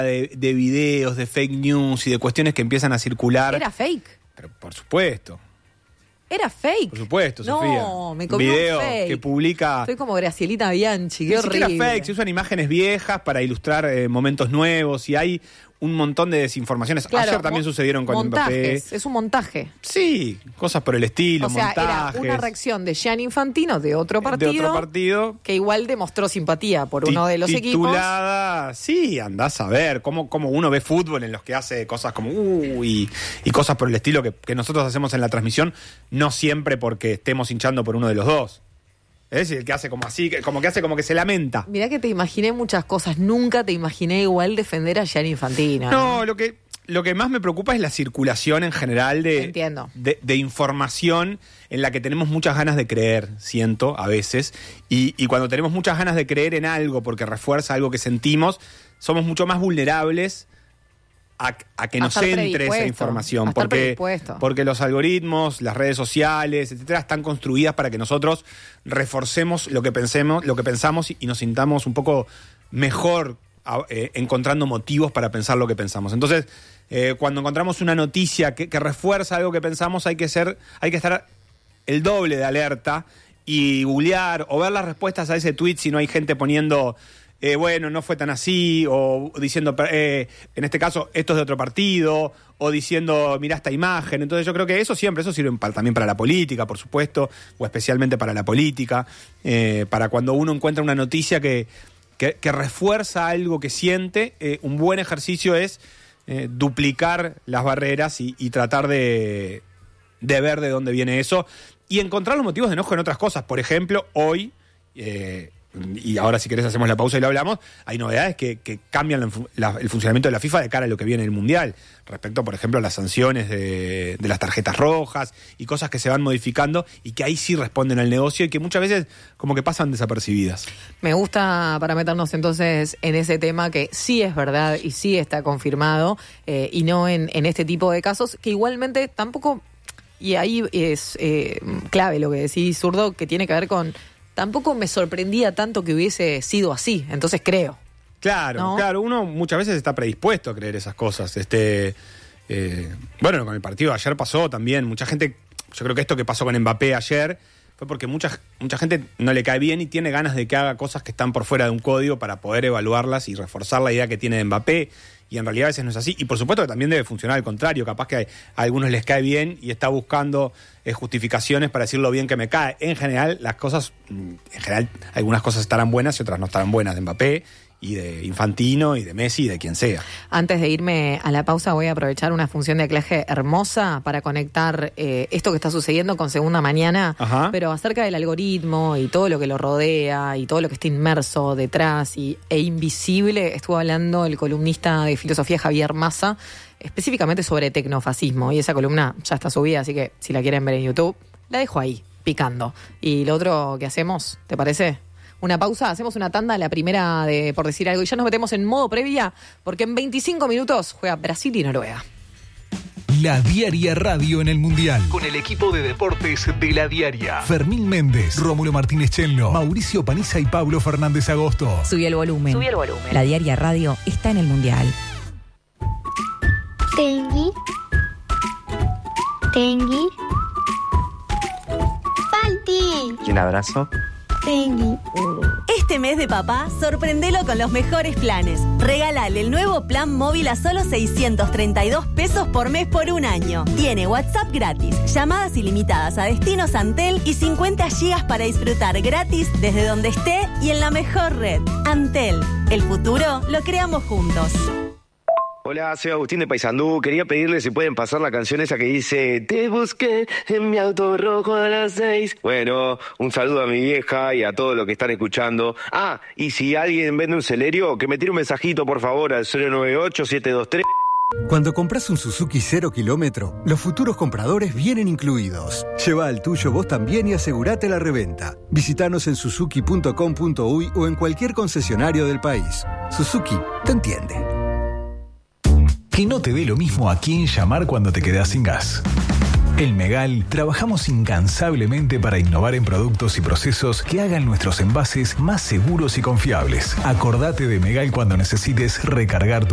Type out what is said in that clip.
de videos, de fake news y de cuestiones que empiezan a circular. ¿Era fake? Pero por supuesto. ¿Era fake? Por supuesto, no, Sofía. No, me comí video un fake. Que publica. Soy como Gracielita Bianchi, qué horrible. Ni siquiera fake, se usan imágenes viejas para ilustrar momentos nuevos y hay un montón de desinformaciones. Claro, ayer también sucedieron con Mbappé. Es un montaje. Sí, cosas por el estilo, o sea, montajes. Era una reacción de Gianni Infantino de otro partido. Que igual demostró simpatía por uno de los titulada, equipos. Sí, andás a ver cómo uno ve fútbol en los que hace cosas como y cosas por el estilo que nosotros hacemos en la transmisión, no siempre porque estemos hinchando por uno de los dos. Es decir, el que hace como así, como que se lamenta. Mirá que te imaginé muchas cosas. Nunca te imaginé igual defender a Gianni Infantino. No, lo que más me preocupa es la circulación en general de información en la que tenemos muchas ganas de creer, siento, a veces. Y cuando tenemos muchas ganas de creer en algo porque refuerza algo que sentimos, somos mucho más vulnerables a que nos entre esa información, porque los algoritmos, las redes sociales, etcétera, están construidas para que nosotros reforcemos lo que pensamos y nos sintamos un poco mejor encontrando motivos para pensar lo que pensamos. Entonces, cuando encontramos una noticia que refuerza algo que pensamos, hay que estar el doble de alerta y googlear o ver las respuestas a ese tweet si no hay gente poniendo bueno, no fue tan así, o diciendo, en este caso, esto es de otro partido, o diciendo, mirá esta imagen. Entonces yo creo que eso sirve también para la política, por supuesto, o especialmente para la política, para cuando uno encuentra una noticia que refuerza algo que siente, un buen ejercicio es duplicar las barreras y tratar de ver de dónde viene eso, y encontrar los motivos de enojo en otras cosas. Por ejemplo, hoy... y ahora si querés hacemos la pausa y lo hablamos, hay novedades que cambian el funcionamiento de la FIFA de cara a lo que viene en el Mundial, respecto por ejemplo a las sanciones de las tarjetas rojas y cosas que se van modificando y que ahí sí responden al negocio y que muchas veces como que pasan desapercibidas. Me gusta para meternos entonces en ese tema que sí es verdad y sí está confirmado, y no en este tipo de casos que igualmente tampoco, y ahí es clave lo que decís, Zurdo, que tiene que ver con... Tampoco me sorprendía tanto que hubiese sido así, entonces creo. Claro, ¿no? Claro, uno muchas veces está predispuesto a creer esas cosas. Bueno, con el partido de ayer pasó también, mucha gente, yo creo que esto que pasó con Mbappé ayer fue porque mucha gente no le cae bien y tiene ganas de que haga cosas que están por fuera de un código para poder evaluarlas y reforzar la idea que tiene de Mbappé. Y en realidad a veces no es así. Y por supuesto que también debe funcionar al contrario. Capaz que a algunos les cae bien y está buscando justificaciones para decir lo bien que me cae. En general, algunas cosas estarán buenas y otras no estarán buenas de Mbappé y de Infantino y de Messi y de quien sea. Antes de irme a la pausa voy a aprovechar una función de anclaje hermosa para conectar esto que está sucediendo con Segunda Mañana. Ajá. Pero acerca del algoritmo y todo lo que lo rodea y todo lo que está inmerso detrás e invisible. Estuvo hablando el columnista de filosofía Javier Massa específicamente sobre tecnofascismo y esa columna ya está subida, así que si la quieren ver en YouTube la dejo ahí picando. Y lo otro que hacemos, ¿te parece? Una pausa, hacemos una tanda, la primera de Por Decir Algo, y ya nos metemos en modo previa, porque en 25 minutos juega Brasil y Noruega. La Diaria Radio en el Mundial. Con el equipo de deportes de La Diaria. Fermín Méndez, Rómulo Martínez Chelno, Mauricio Paniza y Pablo Fernández Agosto. Subí el volumen. La Diaria Radio está en el Mundial. Tengui. Falti. Y un abrazo. Tengui. Este mes de papá, sorprendelo con los mejores planes. Regálale el nuevo plan móvil a solo 632 pesos por mes por un año. Tiene WhatsApp gratis, llamadas ilimitadas a destinos Antel y 50 gigas para disfrutar gratis desde donde esté y en la mejor red. Antel, el futuro lo creamos juntos. Hola, soy Agustín de Paysandú. Quería pedirle si pueden pasar la canción esa que dice te busqué en mi auto rojo a las 6. Bueno, un saludo a mi vieja y a todos los que están escuchando. Ah, y si alguien vende un Celerio, que me tire un mensajito por favor al 098-723. Cuando compras un Suzuki 0 kilómetro, los futuros compradores vienen incluidos. Lleva al tuyo vos también y asegurate la reventa. Visítanos en suzuki.com.uy o en cualquier concesionario del país. Suzuki te entiende. Que no te dé lo mismo a quién llamar cuando te quedás sin gas. En Megal trabajamos incansablemente para innovar en productos y procesos que hagan nuestros envases más seguros y confiables. Acordate de Megal cuando necesites recargar tu